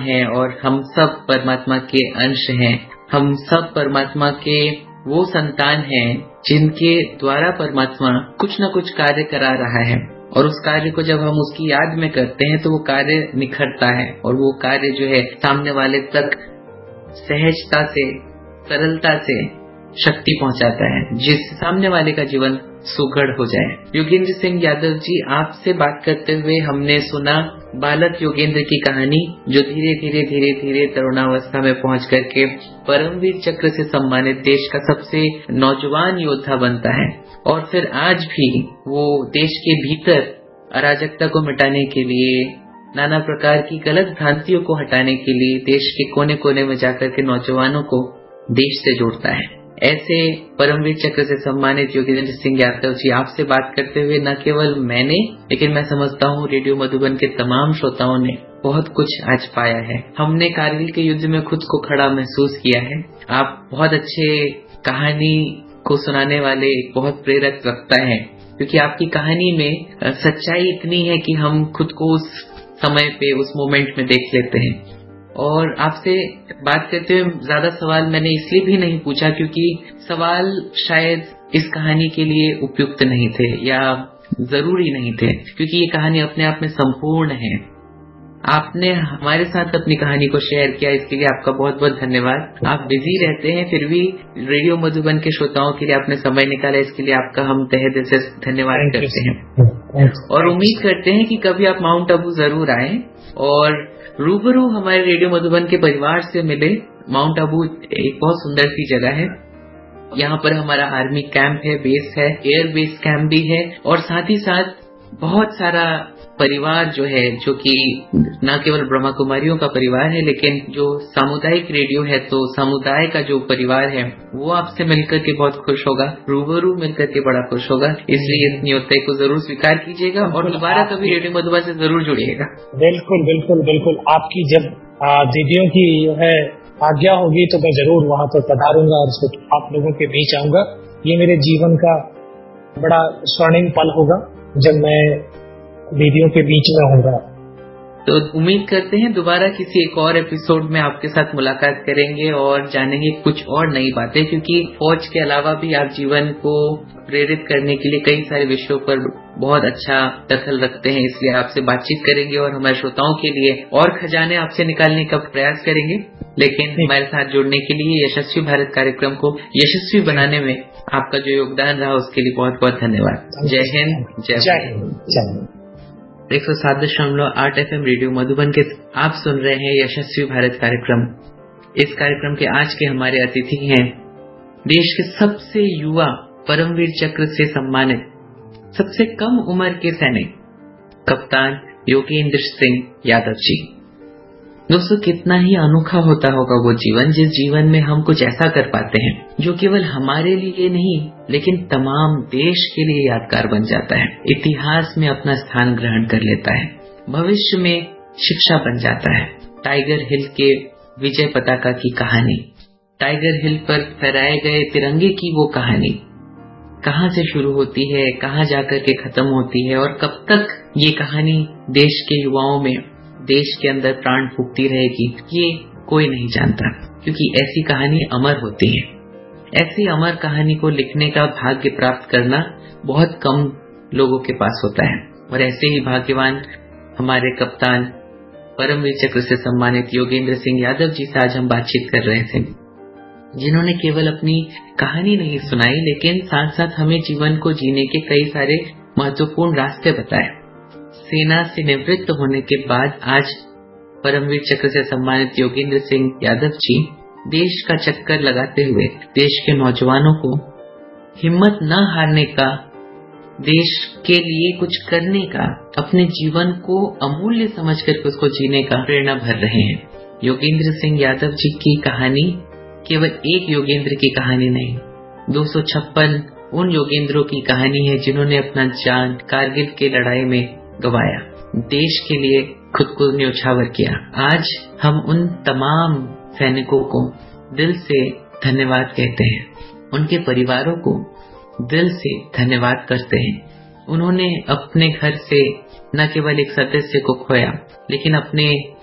हैं और हम सब परमात्मा के अंश हैं। हम सब परमात्मा के वो संतान हैं जिनके द्वारा परमात्मा कुछ न कुछ कार्य करा रहा है, और उस कार्य को जब हम उसकी याद में करते हैं तो वो कार्य निखरता है और वो कार्य जो है सामने वाले तक सहजता से, सरलता से शक्ति पहुंचाता है, जिससे सामने वाले का जीवन सुघड़ हो जाए। योगेंद्र सिंह यादव जी, आपसे बात करते हुए हमने सुना बालक योगेंद्र की कहानी, जो धीरे धीरे तरुणावस्था में पहुंच करके परमवीर चक्र से सम्मानित देश का सबसे नौजवान योद्धा बनता है, और फिर आज भी वो देश के भीतर अराजकता को मिटाने के लिए, नाना प्रकार की गलत भ्रांतियों को हटाने के लिए देश के कोने कोने में जाकर के नौजवानों को देश से जोड़ता है। ऐसे परमवीर चक्र से सम्मानित योगेंद्र सिंह यादव जी, आपसे बात करते हुए न केवल मैंने, लेकिन मैं समझता हूँ रेडियो मधुबन के तमाम श्रोताओं ने बहुत कुछ आज पाया है। हमने कारगिल के युद्ध में खुद को खड़ा महसूस किया है। आप बहुत अच्छे कहानी को सुनाने वाले एक बहुत प्रेरक वक्ता है, क्योंकि आपकी कहानी में सच्चाई इतनी है कि हम खुद को उस समय पे, उस मोमेंट में देख लेते हैं। और आपसे बात करते हुए ज्यादा सवाल मैंने इसलिए भी नहीं पूछा क्योंकि सवाल शायद इस कहानी के लिए उपयुक्त नहीं थे या जरूरी नहीं थे, क्योंकि ये कहानी अपने आप में संपूर्ण है। आपने हमारे साथ अपनी कहानी को शेयर किया, इसके लिए आपका बहुत बहुत धन्यवाद। आप बिजी रहते हैं, फिर भी रेडियो मधुबन के श्रोताओं के लिए आपने समय निकाला, इसके लिए आपका हम तहे दिल से धन्यवाद करते हैं। और उम्मीद करते हैं कि कभी आप माउंट आबू जरूर आए और रूबरू हमारे रेडियो मधुबन के परिवार से मिले। माउंट आबू एक बहुत सुंदर सी जगह है। यहाँ पर हमारा आर्मी कैंप है, बेस है, एयर बेस कैंप भी है, और साथ ही साथ बहुत सारा परिवार जो है, जो कि न केवल ब्रह्मा कुमारियों का परिवार है, लेकिन जो सामुदायिक रेडियो है, तो समुदाय का जो परिवार है वो आपसे मिलकर के बहुत खुश होगा, रूबरू मिलकर के बड़ा खुश होगा। इसलिए इस न्योते को जरूर स्वीकार कीजिएगा और दोबारा कभी रेडियो मधुबन से जरूर जुड़िएगा। बिल्कुल बिल्कुल बिल्कुल, आपकी जब दीदियों की है आज्ञा होगी तो मैं जरूर वहाँ पर पधारूंगा और आप लोगों के बीच आऊंगा। ये मेरे जीवन का बड़ा स्वर्णिम पल होगा जब मैं दीदियों के बीच में होगा। तो उम्मीद करते हैं दोबारा किसी एक और एपिसोड में आपके साथ मुलाकात करेंगे और जानेंगे कुछ और नई बातें, क्योंकि फौज के अलावा भी आप जीवन को प्रेरित करने के लिए कई सारे विषयों पर बहुत अच्छा दखल रखते हैं। इसलिए आपसे बातचीत करेंगे और हमारे श्रोताओं के लिए और खजाने आपसे निकालने का प्रयास करेंगे। लेकिन हमारे साथ जुड़ने के लिए, यशस्वी भारत कार्यक्रम को यशस्वी बनाने में आपका जो योगदान रहा उसके लिए बहुत बहुत धन्यवाद। जय हिंद, जय हिंद। 107.8 FM रेडियो मधुबन के आप सुन रहे हैं यशस्वी भारत कार्यक्रम। इस कार्यक्रम के आज के हमारे अतिथि हैं देश के सबसे युवा परमवीर चक्र से सम्मानित सबसे कम उम्र के सैनिक कप्तान योगेंद्र सिंह यादव जी। दोस्तों, कितना ही अनोखा होता होगा वो जीवन, जिस जीवन में हम कुछ ऐसा कर पाते हैं जो केवल हमारे लिए नहीं लेकिन तमाम देश के लिए यादगार बन जाता है, इतिहास में अपना स्थान ग्रहण कर लेता है, भविष्य में शिक्षा बन जाता है। टाइगर हिल के विजय पताका की कहानी, टाइगर हिल पर फहराए गए तिरंगे की वो कहानी कहाँ से शुरू होती है, कहाँ जाकर के खत्म होती है, और कब तक ये कहानी देश के युवाओं में, देश के अंदर प्राण फूंकती रहेगी, ये कोई नहीं जानता, क्योंकि ऐसी कहानी अमर होती है। ऐसी अमर कहानी को लिखने का भाग्य प्राप्त करना बहुत कम लोगों के पास होता है, और ऐसे ही भाग्यवान हमारे कप्तान परमवीर चक्र से सम्मानित योगेंद्र सिंह यादव जी से आज हम बातचीत कर रहे थे, जिन्होंने केवल अपनी कहानी नहीं सुनाई लेकिन साथ साथ हमें जीवन को जीने के कई सारे महत्वपूर्ण रास्ते बताए। सेना से निवृत्त होने के बाद आज परमवीर चक्र से सम्मानित योगेंद्र सिंह यादव जी देश का चक्कर लगाते हुए देश के नौजवानों को हिम्मत न हारने का, देश के लिए कुछ करने का, अपने जीवन को अमूल्य समझ करके उसको जीने का प्रेरणा भर रहे हैं। योगेंद्र सिंह यादव जी की कहानी केवल एक योगेंद्र की कहानी नहीं, 256 उन योगेंद्रों की कहानी है जिन्होंने अपना जान कारगिल की लड़ाई में गवाया, देश के लिए खुद को न्योछावर किया। आज हम उन तमाम सैनिकों को दिल से धन्यवाद कहते हैं, उनके परिवारों को दिल से धन्यवाद करते हैं। उन्होंने अपने घर से न केवल एक सदस्य को खोया लेकिन अपने